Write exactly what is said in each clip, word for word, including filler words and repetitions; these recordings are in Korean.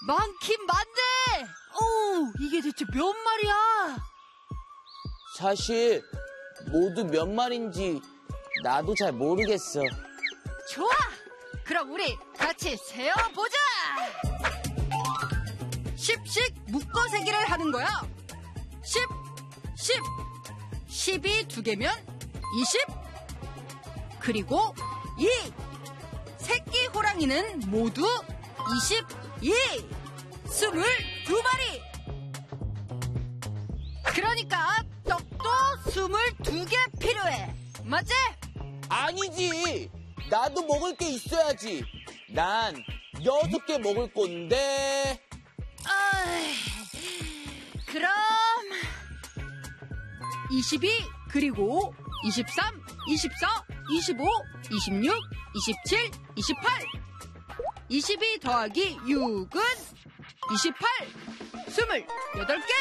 많긴 많네. 오, 이게 대체 몇 마리야? 사실 모두 몇 마리인지 나도 잘 모르겠어. 좋아! 그럼 우리 같이 세어보자! 십씩 묶어세기를 하는 거야. 십, 십. 십이 두 개면 이십. 그리고 이. 새끼 호랑이는 모두 이십이. 스물두 마리. 그러니까 떡도 스물두 개 필요해. 맞지? 아니지. 나도 먹을 게 있어야지. 난 여섯 개 먹을 건데. 어이, 그럼 이십이 그리고 이십삼, 이십사, 이십오, 이십육, 이십칠, 이십팔. 이십이 더하기 육은 이십팔. 스물여덟 개.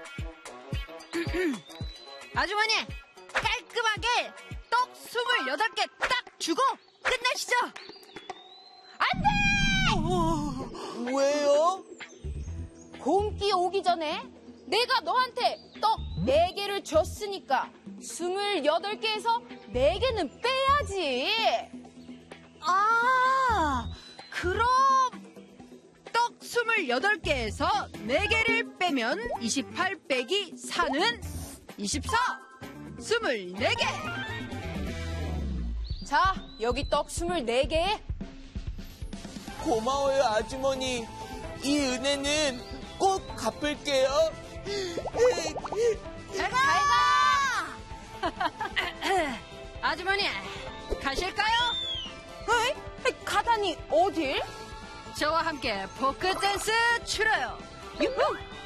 아주머니, 깔끔하게 떡 스물여덟 개 딱 주고 끝내시죠. 안 돼! 왜요? 곰기 오기 전에 내가 너한테 떡 네 개를 줬으니까 스물여덟 개에서 네 개는 빼야지. 아, 그럼 떡 스물여덟 개에서 네 개를 빼면 이십팔 빼기 사는 이십사. 스물네 개. 자, 여기 떡 스물네 개. 고마워요, 아주머니. 이 은혜는 꼭 갚을게요. 잘 가! 아주머니, 가실까요? 에이? 가다니 어딜? 저와 함께 포크 댄스 추려요. 유후!